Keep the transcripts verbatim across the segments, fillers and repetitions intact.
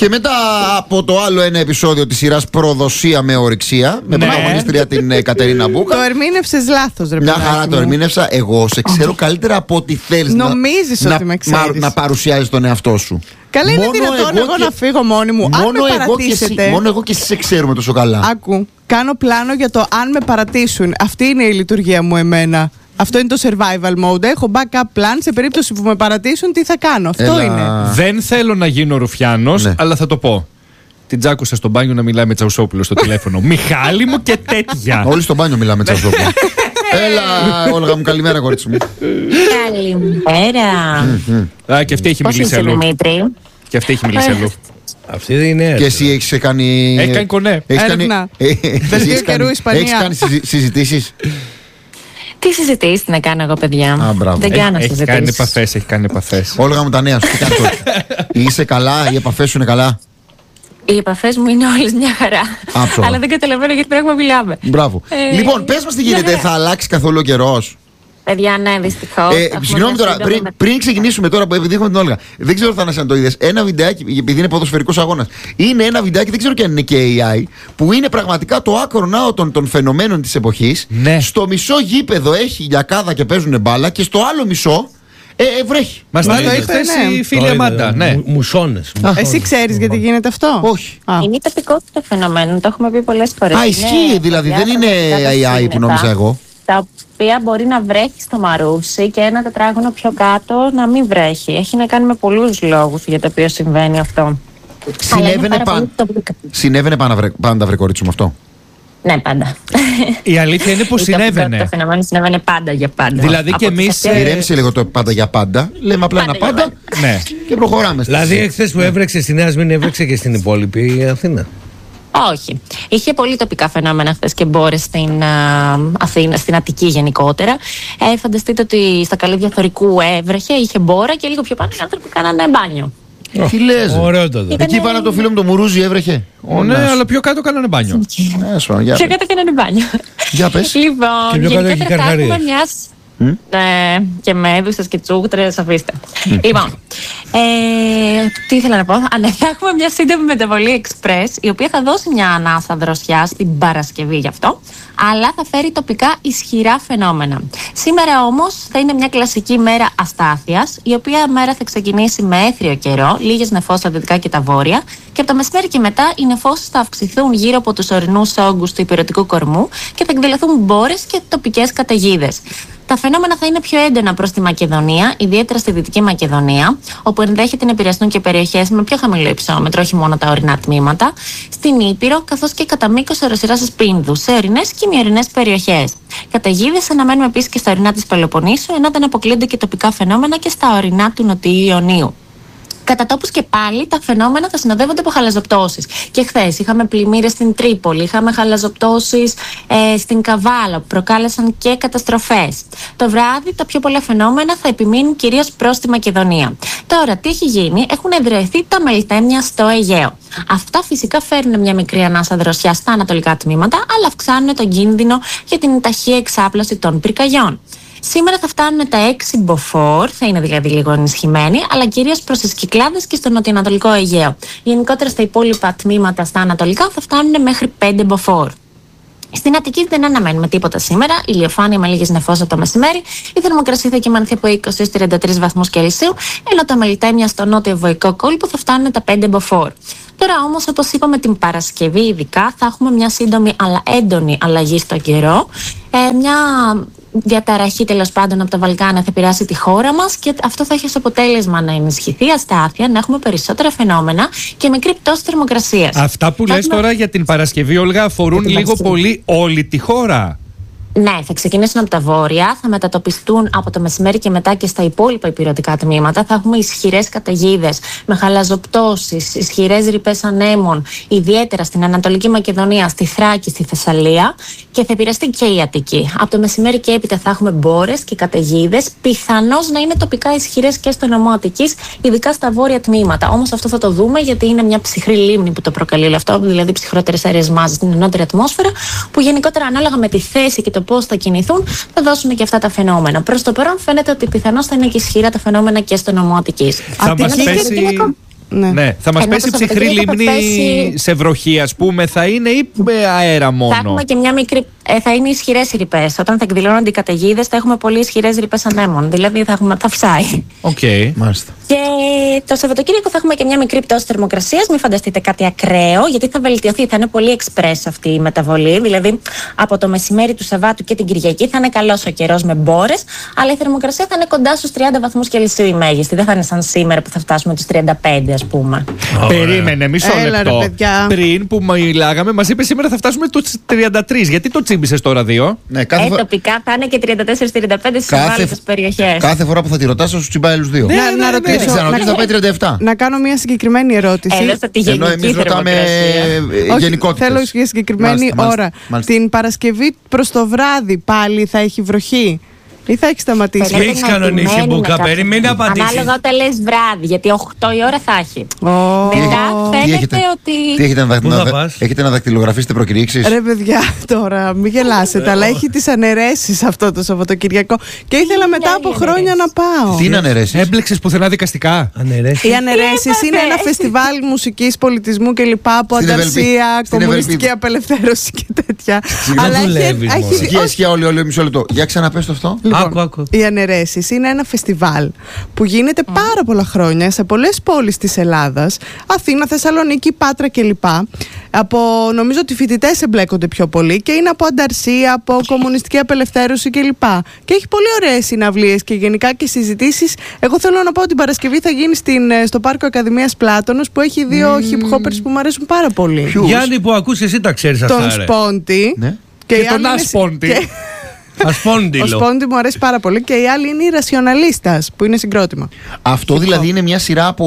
Και μετά από το άλλο ένα επεισόδιο της σειράς Προδοσία με ορυξία, με Ναι. πρωταγωνίστρια την ε, Κατερίνα Μπούκα. Το ερμήνευσες λάθος, ρε Μια παιδάκι χαρά το μου. ερμήνευσα. Εγώ σε ξέρω καλύτερα από ό,τι θέλεις να, Νομίζεις να, ότι με ξέρεις. να, να παρουσιάζεις τον εαυτό σου. Καλά, είναι Μόνο δυνατόν εγώ, και- να φύγω μόνη μου. Αν Μόνο με εγώ, και εσύ, παρατήσετε. μόνο εγώ και εσύ σε ξέρουμε τόσο καλά. Άκου, κάνω πλάνο για το αν με παρατήσουν. Αυτή είναι η λειτουργία μου εμένα. Αυτό είναι το survival mode. Έχω backup plan σε περίπτωση που με παρατήσουν, τι θα κάνω. Αυτό Έλα. είναι. Δεν θέλω να γίνω ρουφιάνος, Ναι. αλλά θα το πω. Την τζάκουσα στο μπάνιο να μιλάει με Τσαουσόπουλο στο τηλέφωνο. Μιχάλη μου και τέτοια. Όλοι στο μπάνιο μιλάμε Τσαουσόπουλο. Έλα, Όλγα μου, καλημέρα, κορίτσι μου. Καλημέρα. Α, και αυτή έχει Πώς μιλήσει είσαι, αλλού. Δημήτρη? Και αυτή έχει μιλήσει αλλού. Αυτή δεν είναι. Και εσύ έχεις κάνει. Έχει κάνει κονέ. Έχεις κάνει. Έρευνα. ε, εσύ Δελτίο έχεις καιρού κάνει- Ισπανία. έχεις κάνει συζη- συζητήσεις. Τι συζητήσεις να κάνω εγώ, παιδιά? Α, μπράβο. Δεν κάνω Έχει κάνει συζητήσεις. επαφές, έχει κάνει επαφές. Όλγα μου, τα νέα σου, τι κάνεις τώρα? Είσαι καλά, οι επαφές σου είναι καλά? Οι επαφές μου είναι όλες μια χαρά. Άψογα. Αλλά δεν καταλαβαίνω γιατί πρέπει να μιλάμε. Μπράβο. Ε, Λοιπόν, πες μας τι γίνεται, ναι. θα αλλάξει καθόλου ο καιρός? Παιδιά, ναι, δυστυχώς. Ε, Έχουμε συγγνώμη μια τώρα, σύντομη πριν, με- πριν ξεκινήσουμε τώρα που επειδή έχουμε την Όλγα, δεν ξέρω αν θα το είδες. Ένα βιντεάκι, επειδή είναι ποδοσφαιρικός αγώνας, είναι ένα βιντεάκι, δεν ξέρω και αν είναι και έι άι, που είναι πραγματικά το άκρο νάο των, των φαινομένων της εποχής. Ναι. Στο μισό γήπεδο έχει λιακάδα και παίζουν μπάλα και στο άλλο μισό ε, ε, βρέχει. Μας Μα τα το είπε είπε, χθες ναι. η φίλη Αμάντα. Ναι. Μουσώνες. Εσύ ξέρεις γιατί γίνεται αυτό? Όχι. Α. Είναι η τοπικότητα φαινομένων, το έχουμε πει πολλές φορές. Α, Είναι ισχύει δηλαδή, δεν είναι πραγματικά έι άι που σύννεφα, νόμιζα εγώ. Τα οποία μπορεί να βρέχει στο Μαρούσι και ένα τετράγωνο πιο κάτω να μην βρέχει. Έχει να κάνει με πολλούς λόγους για το οποίο συμβαίνει αυτό. Αλλά είναι Συνέβαινε, πάρα παν... πολύ τοπικά. Συνέβαινε πάντα, βρε... πάντα βρε κορίτσι μου αυτό. Ναι, πάντα. Η αλήθεια είναι πως Η τοπικότητα συνέβαινε. φαινομένων συνέβαινε πάντα για πάντα. Δηλαδή Από και τις εμείς, αρχές- ε, Ηρέμησε λίγο το πάντα για πάντα. Λέμε απλά ένα Πάντα για πάντα Ναι. και προχωράμε. στη Δηλαδή, συζήτηση. εχθές που έβρεξε στη Νέα Σμύρνη, έβρεξε και στην υπόλοιπη Αθήνα. Όχι. Είχε πολύ τοπικά φαινόμενα χθε και μπόρες στην α, Αθήνα, στην Αττική γενικότερα. Ε, φανταστείτε ότι στα καλύβια Θωρικού έβρεχε, είχε μπόρα και λίγο πιο πάνω οι άνθρωποι κάνανε μπάνιο. Τι λες? Ωραίο το δω. Εκεί πάνω από το φίλο μου το Μουρούζι έβρεχε. Ναι, αλλά πιο κάτω κάνανε μπάνιο. Ναι, σου, για, Πιο κάτω κάνανε μπάνιο. για πες. Λοιπόν, Και πιο κάτω γενικότερα έχει θα έχουμε καρχαρίες. μια. Ναι, και με έδουσες και τσούγτρες, αφήστε. Λοιπόν, ε, τι ήθελα να πω. Α, ναι, θα έχουμε μια σύντομη μεταβολή Express, η οποία θα δώσει μια ανάσα δροσιά στην Παρασκευή γι' αυτό, αλλά θα φέρει τοπικά ισχυρά φαινόμενα. Σήμερα όμως θα είναι μια κλασική μέρα αστάθειας, η οποία μέρα θα ξεκινήσει με έθριο καιρό, λίγες νεφώσεις στα δυτικά και τα βόρεια, και από το μεσημέρι και μετά οι νεφώσεις θα αυξηθούν γύρω από τους ορεινούς όγκους του υπηρετικού κορμού και θα εκδηλωθούν μπόρες και τοπικές καταιγίδες. Τα φαινόμενα θα είναι πιο έντονα προς τη Μακεδονία, ιδιαίτερα στη Δυτική Μακεδονία, όπου ενδέχεται να επηρεαστούν και περιοχές με πιο χαμηλό υψόμετρο, όχι μόνο τα ορεινά τμήματα, στην Ήπειρο, καθώς και κατά μήκος οροσειράς της Πίνδου, σε ορεινές και ημιορεινές περιοχές. Καταιγίδες αναμένουμε επίσης και στα ορεινά της Πελοποννήσου, ενώ δεν αποκλείονται και τοπικά φαινόμενα και στα ορεινά του Νοτιού Ιωνίου. Κατά τόπους και πάλι τα φαινόμενα θα συνοδεύονται από χαλαζοπτώσεις. Και χθες είχαμε πλημμύρες στην Τρίπολη, είχαμε χαλαζοπτώσεις ε, στην Καβάλα που προκάλεσαν και καταστροφές. Το βράδυ τα πιο πολλά φαινόμενα θα επιμείνουν κυρίως προς τη Μακεδονία. Τώρα, τι έχει γίνει? Έχουν εδραιωθεί τα μελτέμια στο Αιγαίο. Αυτά φυσικά φέρνουν μια μικρή ανάσα δροσιά στα ανατολικά τμήματα, αλλά αυξάνουν τον κίνδυνο για την ταχεία εξάπλωση των πυρκαγιών. Σήμερα θα φτάνουν τα έξι μποφόρ, θα είναι δηλαδή λίγο ενισχυμένοι, αλλά κυρίως προς τις Κυκλάδες και στο νοτιοανατολικό Αιγαίο. Γενικότερα στα υπόλοιπα τμήματα στα ανατολικά θα φτάνουν μέχρι πέντε μποφόρ. Στην Αττική δεν αναμένουμε τίποτα σήμερα. Ηλιοφάνεια με λίγες νεφώσεις από το μεσημέρι. Η θερμοκρασία θα κυμανθεί από είκοσι έως τριάντα τρεις βαθμούς Κελσίου, ενώ τα μελιτέμια στο νότιο βοϊκό κόλπο θα φτάνουν τα πέντε μποφόρ. Τώρα όμως, όπως είπαμε, την Παρασκευή ειδικά θα έχουμε μια σύντομη αλλά έντονη αλλαγή στον καιρό. Ε, μια διαταραχή τέλος πάντων από τα Βαλκάνια θα επηρεάσει τη χώρα μας και αυτό θα έχει ως αποτέλεσμα να ενισχυθεί η αστάθεια, να έχουμε περισσότερα φαινόμενα και μικρή πτώση θερμοκρασίας. Αυτά που Θα λες έχουμε- τώρα για την Παρασκευή, Όλγα, αφορούν Για την λίγο Παρασκευή. πολύ όλη τη χώρα. Ναι, θα ξεκινήσουν από τα βόρεια, θα μετατοπιστούν από το μεσημέρι και μετά και στα υπόλοιπα υπηρετικά τμήματα. Θα έχουμε ισχυρές καταιγίδες με χαλαζοπτώσεις, ισχυρές ρηπές ανέμων, ιδιαίτερα στην Ανατολική Μακεδονία, στη Θράκη, στη Θεσσαλία και θα επηρεαστεί και η Αττική. Από το μεσημέρι και έπειτα θα έχουμε μπόρες και καταιγίδες, πιθανώς να είναι τοπικά ισχυρές και στο νομό Αττικής, ειδικά στα βόρεια τμήματα. Όμως αυτό θα το δούμε γιατί είναι μια ψυχρή λίμνη που το προκαλεί όλο αυτό, δηλαδή ψυχρότερες αέριες μάζες στην ενώτερη ατμόσφαιρα, που γενικότερα ανάλογα με τη θέση και το πώς θα κινηθούν, θα δώσουν και αυτά τα φαινόμενα. Προς το παρόν φαίνεται ότι πιθανώς θα είναι και ισχυρά τα φαινόμενα και στο νομό Αττικής. Θα μας Αττική πέσει. Ναι. Ναι. Θα μας Ενώ πέσει το ψυχρή Σαββατοκύριακο θα λίμνη πέσει- σε βροχή, ας πούμε, θα είναι ή με αέρα μόνο? Θα έχουμε και μια μικρή. Ε, θα είναι ισχυρές οι ρηπές. Όταν θα εκδηλώνονται οι καταιγίδες, θα έχουμε πολύ ισχυρές ρηπές ανέμων. Δηλαδή θα, έχουμε, θα φυσάει. Οκ. Μάλιστα. Και το Σαββατοκύριακο θα έχουμε και μια μικρή πτώση θερμοκρασίας. Μην φανταστείτε κάτι ακραίο, γιατί θα βελτιωθεί. Θα είναι πολύ express αυτή η μεταβολή. Δηλαδή από το μεσημέρι του Σαββάτου και την Κυριακή θα είναι καλός ο καιρός με μπόρες, αλλά η θερμοκρασία θα είναι κοντά στους τριάντα βαθμούς Κελσίου η μέγιστη. Δεν θα είναι σαν σήμερα που θα φτάσουμε τους τριάντα πέντε, ας πούμε. Περίμενε, μισό Έλα, ρε, λεπτό. παιδιά. Πριν που μιλάγαμε, μας είπε σήμερα θα φτάσουμε τους τριάντα τρία. Γιατί το τσίμπησες τώρα δύο? Ναι, κάθε, Ε, φο- τοπικά θα είναι και τριάντα τέσσερα τριάντα πέντε στις κάθε, ευάλωτες περιοχές. κάθε φορά που θα τη ρωτάς, θα σου τσιμπάει άλλους δύο. Ναι, να, ναι, να ναι, Δεν ρωτήσω, ξέρω, να, θα πάει τριάντα επτά. να κάνω μια συγκεκριμένη ερώτηση. Έδωσα τη Ενώ γενική εμείς ρωτάμε θερμοκρασία. ε, Όχι, γενικότητες. θέλω για συγκεκριμένη Μάλιστα, μάλιστα, ώρα. μάλιστα. Την Παρασκευή προς το βράδυ πάλι θα έχει βροχή ή θα έχει σταματήσει? Τι έχεις κανονίσει, Περιμένει Μπούκα, μετά. περιμένει να απαντήσεις. Ανάλογα όταν λες βράδυ, γιατί οκτώ η ώρα θα έχει. Ω, Τι Μετά έχετε- φαίνεται τι έχετε- ότι- Τι έχετε να, δακ- Πού να θα δα- πας? έχετε να δακτυλογραφήσετε προκηρύξεις? Ρε παιδιά, τώρα μην γελάσετε, αλλά έχει τις αναιρέσεις αυτό το Σαββατοκυριακό και ήθελα μετά είναι από οι χρόνια να πάω. Τι είναι αναιρέσεις? Έμπλεξες πουθενά δικαστικά? Αναιρέσει. Οι αναιρέσεις είπατε? είναι ένα φεστιβάλ μουσικής, πολιτισμού κλπ. Από Στην ανταρσία, Ευελπίδα. Στην κομμουνιστική Ευελπίδα. απελευθέρωση και τέτοια. δεν δουλεύεις, μωρέ. Ισχύει, ισχύει, όλοι, όλοι, μισό λεπτό. Για ξαναπες το αυτό. Λοιπόν, Άκου, άκου. οι αναιρέσεις είναι ένα φεστιβάλ που γίνεται πάρα πολλά χρόνια σε πολλές πόλεις της Ελλάδας, Αθήνα, Θεσσαλονίκη, Πάτρα κλπ. Από, νομίζω ότι οι φοιτητές εμπλέκονται πιο πολύ και είναι από ανταρσία, από κομμουνιστική απελευθέρωση κλπ. Και έχει πολύ ωραίες συναυλίες και γενικά και συζητήσεις. Εγώ θέλω να πω ότι την Παρασκευή θα γίνει στην, ε, στο Πάρκο Ακαδημίας Πλάτωνος που έχει δύο hip hoppers που μου αρέσουν πάρα πολύ. Ποιους? Γιάννη, που ακούς εσύ τα ξέρεις Τον αυτά, ρε. Σπόντι Ναι. Και οι τον άλλοι είναι- Ασπόντι. και- Ο Ασπόντιλο. Σπόντι μου αρέσει πάρα πολύ και οι άλλοι είναι οι Ρασιοναλίστας που είναι συγκρότημα. Αυτό δηλαδή είναι μια σειρά από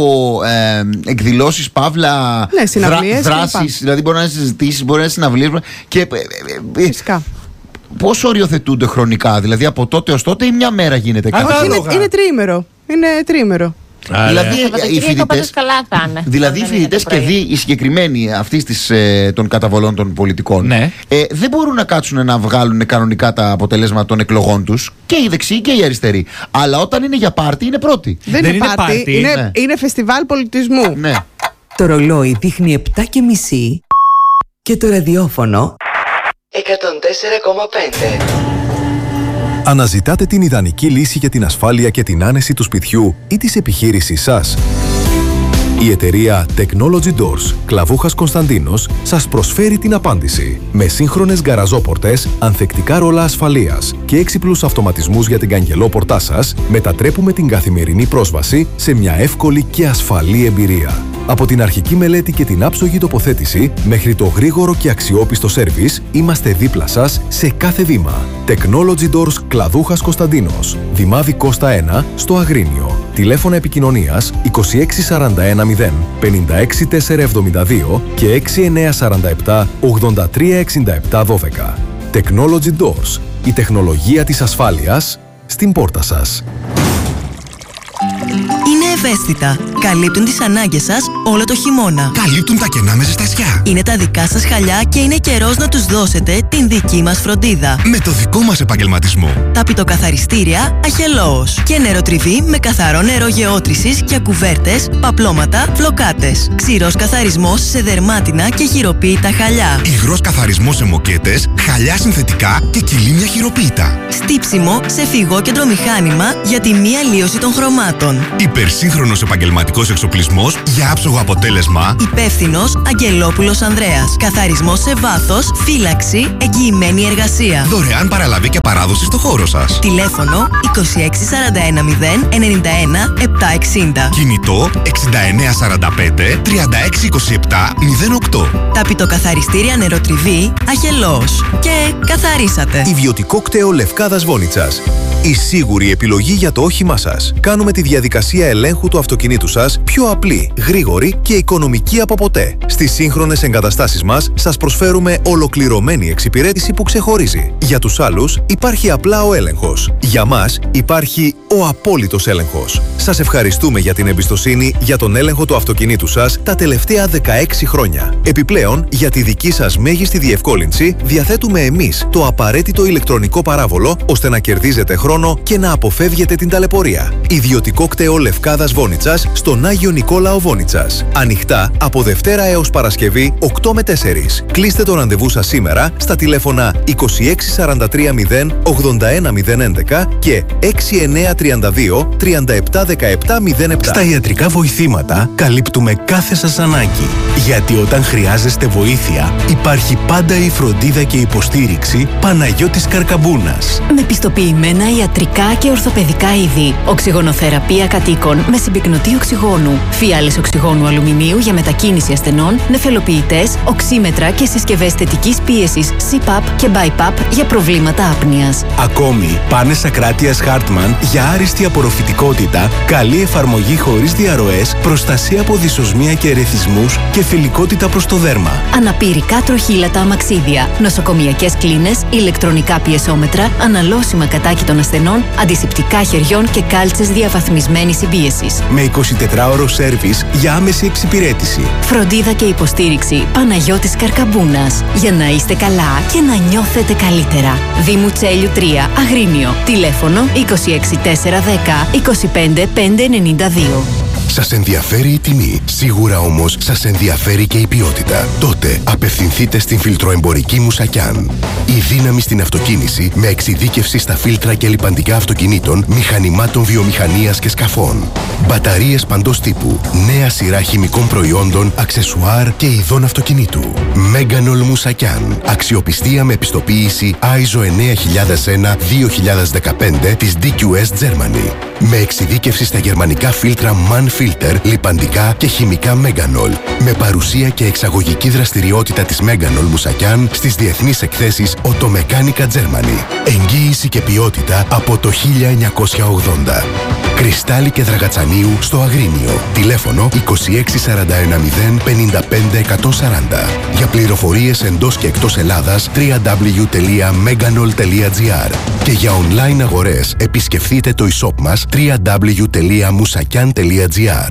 ε, εκδηλώσεις, παύλα, Ναι, συναυλίες κλπ. δράσεις. Δηλαδή μπορεί να είναι συζητήσεις, μπορεί να είναι συναυλίες. Και, ε, ε, ε, Φυσικά. πώς οριοθετούνται χρονικά, δηλαδή από τότε ως τότε ή μια μέρα γίνεται κάτι? Ανάλογα. Όχι, είναι, είναι τρίμερο. Είναι τρίμερο. Άρα. Δηλαδή, Το οι Σαββατοκύριακο φοιτητές, πάντως καλά θα είναι. δηλαδή οι Δεν είναι φοιτητές το και πρωί. δι, οι συγκεκριμένοι αυτής της, ε, των καταβολών των πολιτικών, Ναι. ε, δεν μπορούν να κάτσουν να βγάλουν κανονικά τα αποτελέσματα των εκλογών τους, και οι δεξιοί και οι αριστεροί. Αλλά όταν είναι για πάρτι είναι πρώτοι. Δεν, Δεν είναι είναι πάρτι, πάρτι, είναι, ναι. είναι φεστιβάλ πολιτισμού. Ναι. Το ρολόι δείχνει επτά και μισή και το ραδιόφωνο εκατόν τέσσερα κόμμα πέντε. Αναζητάτε την ιδανική λύση για την ασφάλεια και την άνεση του σπιτιού ή της επιχείρησής σας? Η εταιρεία Technology Doors, Κλαβούχας Κωνσταντίνος, σας προσφέρει την απάντηση. Με σύγχρονες γκαραζόπορτες, ανθεκτικά ρόλα ασφαλείας και έξυπνους αυτοματισμούς για την καγγελόπορτά σας, μετατρέπουμε την καθημερινή πρόσβαση σε μια εύκολη και ασφαλή εμπειρία. Από την αρχική μελέτη και την άψογη τοποθέτηση μέχρι το γρήγορο και αξιόπιστο σέρβις, είμαστε δίπλα σας σε κάθε βήμα. Technology Doors Κλαδούχας Κωνσταντίνος, Δημάδη Κώστα ένα, στο Αγρίνιο. Τηλέφωνα επικοινωνίας είκοσι έξι σαράντα ένα μηδέν πενήντα έξι τετρακόσια εβδομήντα δύο και έξι εννιά σαράντα επτά ογδόντα τρία εξήντα επτά δώδεκα. Technology Doors, η τεχνολογία της ασφάλειας στην πόρτα σας. Είναι ευαίσθητα. Καλύπτουν τις ανάγκες σας όλο το χειμώνα. Καλύπτουν τα κενά με ζεστασιά. Είναι τα δικά σας χαλιά και είναι καιρός να τους δώσετε την δική μας φροντίδα. Με το δικό μας επαγγελματισμό. Τα πιτοκαθαριστήρια Αχελώος και νεροτριβή με καθαρό νερό γεώτρησης για κουβέρτες, παπλώματα, φλοκάτες. Ξηρός καθαρισμός σε δερμάτινα και χειροποίητα χαλιά. Υγρός καθαρισμός σε μοκέτες, χαλιά συνθετικά και κυλίμια χειροποίητα. Στύψιμο σε φυγόκεντρο μηχάνημα για τη μη αλλίωση των χρωμάτων. Υπερσύγχρονος επαγγελματικός εξοπλισμός για άψογο αποτέλεσμα. Υπεύθυνος Αγγελόπουλος Ανδρέας. Καθαρισμός σε βάθος, φύλαξη, εγγυημένη εργασία. Δωρεάν παραλαβή και παράδοση στο χώρο σας. Τηλέφωνο είκοσι έξι σαράντα ένα μηδέν ενενήντα ένα επτακόσια εξήντα. Κινητό εξήντα εννιά σαράντα πέντε τριάντα έξι είκοσι επτά μηδέν οκτώ. Τα πιτοκαθαριστήρια νεροτριβή Αχελώος. Και καθαρίσατε. Ιδιωτικό κτέο Λευκάδας Βόνιτσας. Η σίγουρη επιλογή για το όχημά σας. Κάνουμε τη διαδικασία ελέγχου του αυτοκινήτου σας πιο απλή, γρήγορη και οικονομική από ποτέ. Στις σύγχρονες εγκαταστάσεις μας σας προσφέρουμε ολοκληρωμένη εξυπηρέτηση που ξεχωρίζει. Για τους άλλους υπάρχει απλά ο έλεγχος. Για μας υπάρχει ο απόλυτος έλεγχος. Σας ευχαριστούμε για την εμπιστοσύνη για τον έλεγχο του αυτοκινήτου σας τα τελευταία δεκαέξι χρόνια. Επιπλέον, για τη δική σας μέγιστη διευκόλυνση, διαθέτουμε εμείς το απαραίτητο ηλεκτρονικό παράβολο ώστε να κερδίζετε χρόνο και να αποφεύγετε την ταλαιπωρία. Ιδιωτικό κτέο Λευκάδας Αγρίνιας Βόνιτσας στον Άγιο Νικόλαο Βόνιτσας. Ανοιχτά από Δευτέρα έως Παρασκευή οκτώ με τέσσερις. Κλείστε το ραντεβού σας σήμερα στα τηλέφωνα είκοσι έξι σαράντα τρία μηδέν ογδόντα ένα μηδέν έντεκα και έξι εννιά τρία δύο τριάντα επτά δεκαεπτά μηδέν επτά. Στα ιατρικά βοηθήματα καλύπτουμε κάθε σας ανάγκη. Γιατί όταν χρειάζεστε βοήθεια, υπάρχει πάντα η φροντίδα και υποστήριξη Παναγιώτης Καρκαμπούνας. Με πιστοποιημένα ιατρικά και ορθοπαιδικά είδη, οξυγονοθεραπεία κατοίκων με συμπυκνωτή οξυγόνου, φιάλες οξυγόνου αλουμινίου για μετακίνηση ασθενών, νεφελοποιητές, οξύμετρα και συσκευές θετικής πίεσης σι παπ και μπάι παπ για προβλήματα άπνοιας. Ακόμη, πάνες Ακράτειας Χάρτμαν για άριστη απορροφητικότητα, καλή εφαρμογή χωρίς διαρροές, προστασία από δυσοσμία και ερεθισμούς και φιλικότητα προς το δέρμα. Αναπηρικά τροχύλατα αμαξίδια, νοσοκομιακές κλίνες, ηλεκτρονικά πιεσόμετρα, αναλώσιμα κατάκι των ασθενών, αντισηπτικά χεριών και κάλτσες διαβαθμισμένης συμπίεσης. Με εικοσιτετράωρο σέρβις για άμεση εξυπηρέτηση. Φροντίδα και υποστήριξη Παναγιώτης Καρκαμπούνας. Για να είστε καλά και να νιώθετε καλύτερα. Δήμου Τσέλιου τρία, Αγρίνιο. Τηλέφωνο είκοσι έξι τέσσερα δέκα είκοσι πέντε πεντακόσια ενενήντα δύο. Σας ενδιαφέρει η τιμή, σίγουρα όμως σας ενδιαφέρει και η ποιότητα. Τότε απευθυνθείτε στην φιλτροεμπορική Μουσακιάν. Η δύναμη στην αυτοκίνηση με εξειδίκευση στα φίλτρα και λιπαντικά αυτοκινήτων, μηχανημάτων βιομηχανίας και σκαφών. Μπαταρίες παντός τύπου, νέα σειρά χημικών προϊόντων, αξεσουάρ και ειδών αυτοκινήτου. Μέγανολ Μουσακιάν. Αξιοπιστία με επιστοποίηση άι ες ο εννιά χιλιάδες ένα δύο χιλιάδες δεκαπέντε της ντι κιου ες Germany. Με εξειδίκευση στα γερμανικά φίλτρα MAN Filter, λιπαντικά και χημικά Μέγανολ. Με παρουσία και εξαγωγική δραστηριότητα της Μέγανολ Μουσακιάν στις διεθνείς εκθέσεις Automechanical Germany. Εγγύηση και ποιότητα από το χίλια εννιακόσια ογδόντα. Κρυστάλλι και Δραγατσανίου στο Αγρίνιο. Τηλέφωνο είκοσι έξι σαράντα ένα μηδέν πενήντα πέντε εκατόν σαράντα. Για πληροφορίες εντός και εκτός Ελλάδας double-u double-u double-u τελεία meganol τελεία gr. Και για online αγορές επισκεφτείτε το e-shop μας double-u double-u double-u τελεία musakian τελεία gr.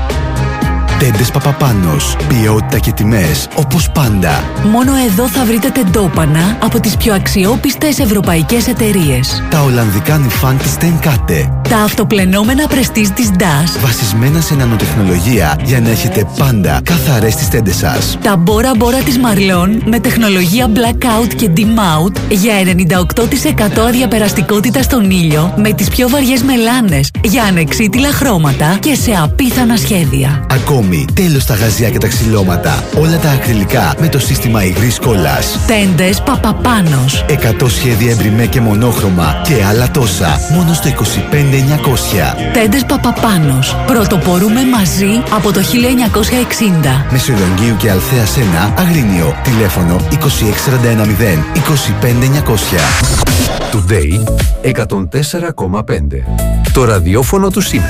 Τέντες Παπαπάνος. Ποιότητα και τιμές όπως πάντα. Μόνο εδώ θα βρείτε τεντόπανα από τις πιο αξιόπιστες ευρωπαϊκές εταιρείες. Τα Ολλανδικά νιφάν της Tenkate. Τα αυτοπλενόμενα πρεστίζ της ντας. Βασισμένα σε νανοτεχνολογία για να έχετε πάντα καθαρές τις τέντες σας. Τα Μπόρα Μπόρα της Μαρλών με τεχνολογία Blackout και Dim Out για ενενήντα οκτώ τοις εκατό αδιαπεραστικότητα στον ήλιο με τις πιο βαριές μελάνες για ανεξίτηλα χρώματα και σε απίθανα σχέδια. Ακόμη, τέλος τα γαζιά και τα ξυλώματα. Όλα τα ακριλικά με το σύστημα υγρής κόλλας. Τέντες Παπαπάνος. εκατό σχέδια εμπριμέ και μονόχρωμα και άλλα τόσα. Μόνο στο είκοσι πέντε εννιακόσια. Τέντες Παπαπάνος. Πρωτοπορούμε μαζί από το χίλια εννιακόσια εξήντα. Μεσολογγίου και Αλθέας ένα, Αγρίνιο. Τηλέφωνο είκοσι έξι σαράντα ένα μηδέν είκοσι πέντε εννιακόσια. Today εκατόν τέσσερα κόμμα πέντε. Το ραδιόφωνο του σήμερα.